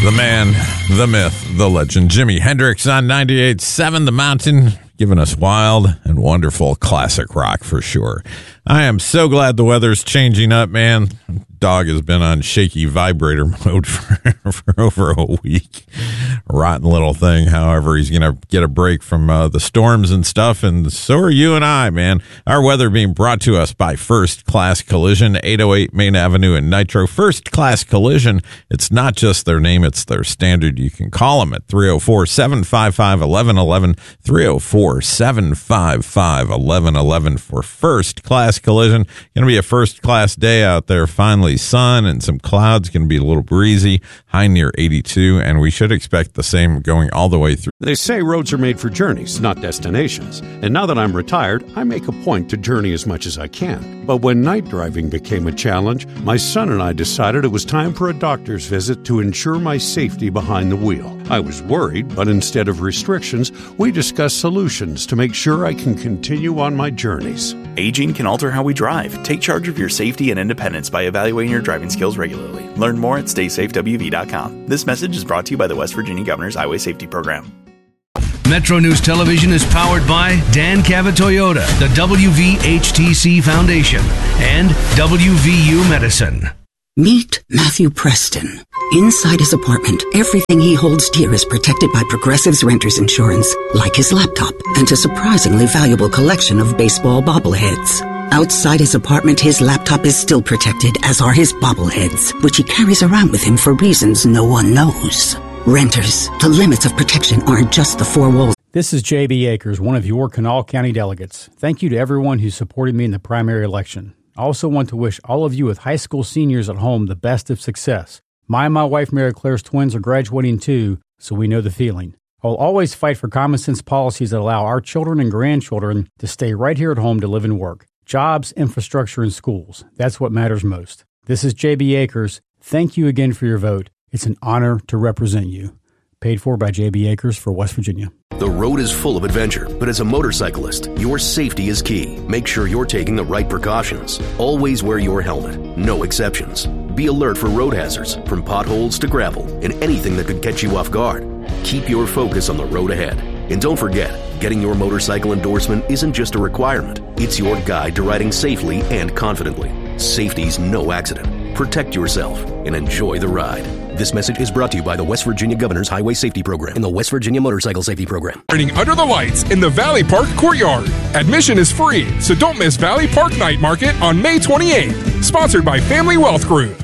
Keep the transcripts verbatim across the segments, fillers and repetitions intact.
The man, the myth, the legend, Jimi Hendrix on ninety-eight point seven The Mountain, giving us wild and wonderful classic rock for sure. I am so glad the weather's changing up, man. Dog has been on shaky vibrator mode for, for over a week. Rotten little thing. However, he's going to get a break from uh, the storms and stuff, and so are you and I, man. Our weather being brought to us by First Class Collision, eight oh eight Main Avenue in Nitro. First Class Collision, it's not just their name, it's their standard. You can call them at three oh four, seven five five, one one one one, three oh four, seven five five, one one one one for First Class Collision. Going to be a first-class day out there. Finally, sun and some clouds. Going to be a little breezy, high near eighty-two, and we should expect the same going all the way through. They say roads are made for journeys, not destinations. And now that I'm retired, I make a point to journey as much as I can. But when night driving became a challenge, my son and I decided it was time for a doctor's visit to ensure my safety behind the wheel. I was worried, but instead of restrictions, we discussed solutions to make sure I can continue on my journeys. Aging can alter how we drive. Take charge of your safety and independence by evaluating your driving skills regularly. Learn more at stay safe w v dot com. This message is brought to you by the West Virginia Governor's Highway Safety Program. Metro News Television is powered by Dan Cabot Toyota, the W V H T C Foundation, and W V U Medicine. Meet Matthew Preston. Inside his apartment, everything he holds dear is protected by Progressive's Renters Insurance, like his laptop and a surprisingly valuable collection of baseball bobbleheads. Outside his apartment, his laptop is still protected, as are his bobbleheads, which he carries around with him for reasons no one knows. Renters, the limits of protection aren't just the four walls. This is J B. Akers, one of your Kanawha County delegates. Thank you to everyone who supported me in the primary election. I also want to wish all of you with high school seniors at home the best of success. My and my wife Mary Claire's twins are graduating too, so we know the feeling. I will always fight for common sense policies that allow our children and grandchildren to stay right here at home to live and work. Jobs, infrastructure, and schools. That's what matters most. This is J B. Akers. Thank you again for your vote. It's an honor to represent you. Paid for by J B. Akers for West Virginia. The road is full of adventure, but as a motorcyclist, your safety is key. Make sure you're taking the right precautions. Always wear your helmet. No exceptions. Be alert for road hazards, from potholes to gravel, and anything that could catch you off guard. Keep your focus on the road ahead. And don't forget, getting your motorcycle endorsement isn't just a requirement. It's your guide to riding safely and confidently. Safety's no accident. Protect yourself and enjoy the ride. This message is brought to you by the West Virginia Governor's Highway Safety Program and the West Virginia Motorcycle Safety Program. Turning under the lights in the Valley Park Courtyard. Admission is free, so don't miss Valley Park Night Market on May twenty-eighth. Sponsored by Family Wealth Group.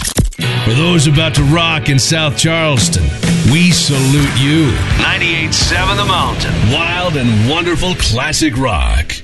For those about to rock in South Charleston, we salute you. ninety-eight point seven The Mountain. Wild and wonderful classic rock.